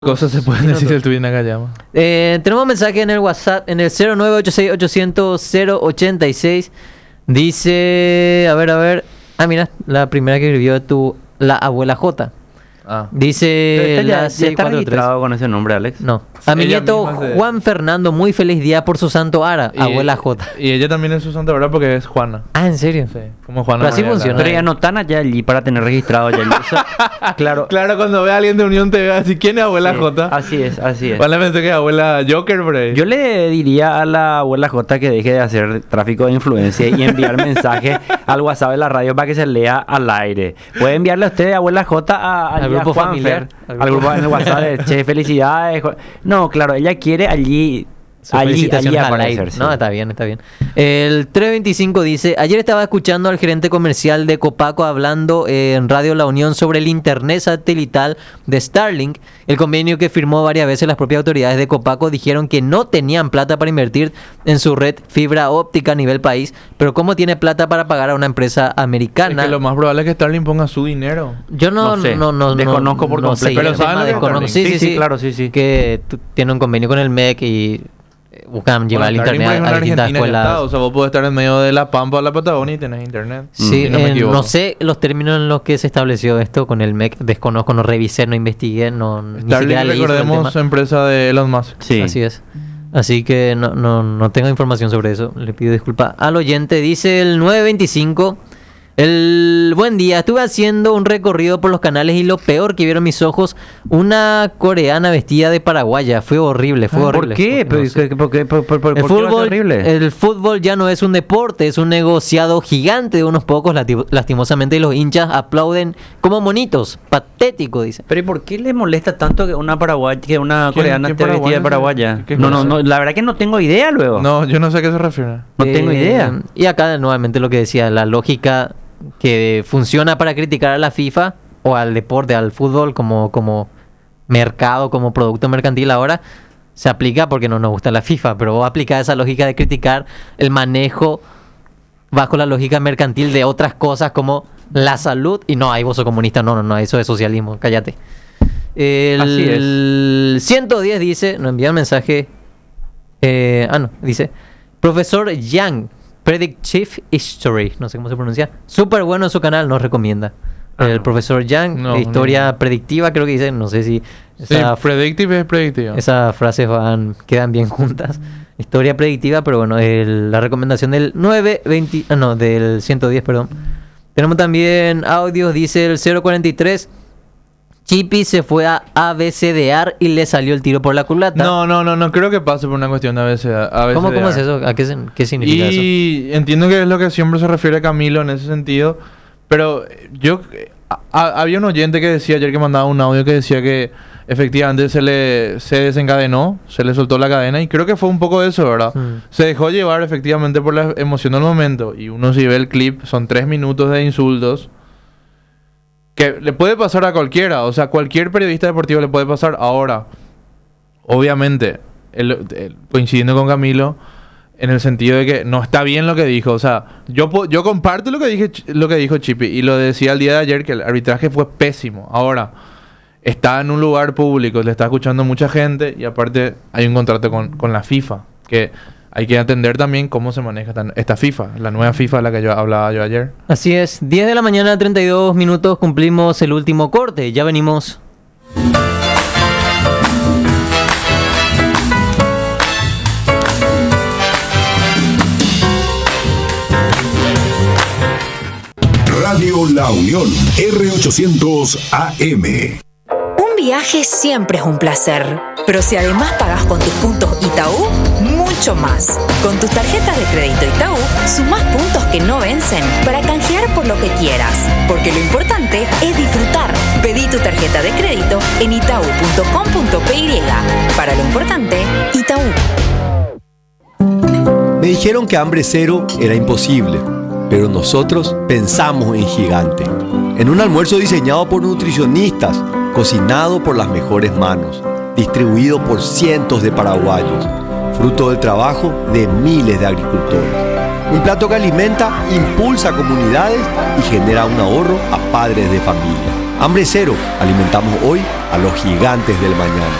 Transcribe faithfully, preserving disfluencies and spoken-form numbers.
Cosas se pueden decir del Twin Nakayama. Eh, tenemos un mensaje en el WhatsApp, en el cero nueve ocho seis ocho cero cero cero ocho seis. Dice, a ver, a ver. Ah, mira, la primera que escribió tu, la abuela J. Ah. Dice Esta ya, la ya está seis cuatro tres. registrado con ese nombre, Alex. No. A mi Ella nieto misma se- Juan Fernando, muy feliz día por su santo ara, Y- abuela J. Y ella también es su santa verdad porque es Juana. Ah, ¿en serio? Sí, como Juana. Pero así María, funciona. la- Pero ya no están allá allí para tener registrado ya allí. Eso- claro. Claro, cuando ve a alguien de Unión T V, así, ¿quién es abuela Sí, J? Así es, así es. Vale, pensé que es abuela Joker, por ahí. Yo le diría a la abuela J que deje de hacer tráfico de influencia y enviar mensajes al WhatsApp de la radio para que se lea al aire. Puede enviarle a usted, abuela J, a, Al allí a grupo Juanfer, familiar. Al grupo en el WhatsApp de Che, felicidades. Ju- No, claro, ella quiere allí, Su allí, allí felicitación al aire. aparecer. sí. No, está bien, está bien. El tres veinticinco dice, ayer estaba escuchando al gerente comercial de Copaco hablando eh, en Radio La Unión sobre el internet satelital de Starlink. El convenio que firmó varias veces las propias autoridades de Copaco dijeron que no tenían plata para invertir en su red fibra óptica a nivel país, pero ¿cómo tiene plata para pagar a una empresa Es americana? que lo más probable es que Starlink ponga su dinero. Yo no, No sé, no, no, no- desconozco por no completo. sé, Pero el ¿saben tema lo que es desconozco. Starlink? Sí, sí, sí, claro, sí, sí. Que tú- tiene un convenio con el M E C y eh, buscan llevar el Bueno, Starlink internet es a, una a distintas Argentina ya está, escuelas. o sea, vos podés estar en medio de la Pampa o la Patagonia y tenés internet. Sí, Si no me eh, equivoco. no sé los términos en los que se estableció esto con el M E C, desconozco, no revisé, no investigué, no ni Starlink, siquiera leí sobre el recordemos, tema. empresa de Elon Musk. Sí. Así es. Así que no, no, no tengo información sobre eso. Le pido disculpas al oyente. Dice el nueve veinticinco. El buen día. Estuve haciendo un recorrido por los canales y lo peor que vieron mis ojos, una coreana vestida de paraguaya. Fue horrible, fue Ah, horrible. ¿Por qué? No ¿Por, sé. qué- por qué- por- por- por El qué va a ser fútbol, horrible? el fútbol ya no es un deporte, es un negociado gigante de unos pocos. lati- Lastimosamente los hinchas aplauden como monitos. Patético, dice. Pero ¿y por qué le molesta tanto que una paraguaya, que una ¿Quién- coreana qué esté vestida de paraguaya? paraguaya? ¿Qué No, no, cosa? no, la verdad que no tengo idea luego. No, yo no sé a qué se refiere. No tengo Eh, idea. Y acá nuevamente lo que decía, la lógica que funciona para criticar a la FIFA o al deporte, al fútbol como, como mercado, como producto mercantil ahora, se aplica porque no nos gusta la FIFA, pero vos aplicás esa lógica de criticar el manejo bajo la lógica mercantil de otras cosas como la salud y no, ahí vos sos comunista, no, no, no, eso es socialismo, cállate. El Así es. ciento diez dice, nos envía un mensaje, eh, ah no, dice, profesor Yang, Predictive History, no sé cómo se pronuncia, súper bueno en su canal, nos recomienda. Ah, el no. profesor Yang, No, de historia no. predictiva, creo que dice, no sé si Sí, esa, predictive es predictivo. esas frases van, quedan bien juntas. Historia predictiva, pero bueno, el- la recomendación del nueve veinte, ah, no, del ciento diez, perdón. Tenemos también audios, dice el cero cuarenta y tres. Chippy se fue a abecedear y le salió el tiro por la culata. No, no, no, no creo que pase por una cuestión de A B C. A B C ¿Cómo, D cómo es R. eso? ¿A qué, se- qué significa eso? Y entiendo que es lo que siempre se refiere Camilo en ese sentido. Pero yo... a- a- había un oyente que decía ayer que mandaba un audio que decía que efectivamente se le se desencadenó, se le soltó la cadena y creo que fue un poco de eso, ¿verdad? Mm. Se dejó llevar efectivamente por la emoción del momento y uno si ve el clip son tres minutos de insultos que le puede pasar a cualquiera, o sea, cualquier periodista deportivo le puede pasar ahora. Obviamente, el- el- coincidiendo con Camilo, en el sentido de que no está bien lo que dijo. O sea, yo, po- yo comparto lo que, dije, Ch- lo que dijo Chippy y lo decía el día de ayer que el arbitraje fue pésimo. Ahora, está en un lugar público, le está escuchando mucha gente y aparte hay un contrato con, con la FIFA, que hay que atender también cómo se maneja tan- esta FIFA, la nueva FIFA de la que yo hablaba yo ayer. Así es, diez de la mañana, treinta y dos minutos, cumplimos el último corte, ya venimos. Radio La Unión, R ochocientos A M. Un viaje siempre es un placer, pero si además pagas con tus puntos Itaú, mucho más. Con tus tarjetas de crédito Itaú, sumás puntos que no vencen para canjear por lo que quieras, porque lo importante es disfrutar. Pedí tu tarjeta de crédito en itaú punto com punto py. Para lo importante, Itaú. Me dijeron que hambre cero era imposible, pero nosotros pensamos en gigante. En un almuerzo diseñado por nutricionistas, cocinado por las mejores manos, distribuido por cientos de paraguayos, fruto del trabajo de miles de agricultores. Un plato que alimenta, impulsa comunidades y genera un ahorro a padres de familia. Hambre cero, alimentamos hoy a los gigantes del mañana.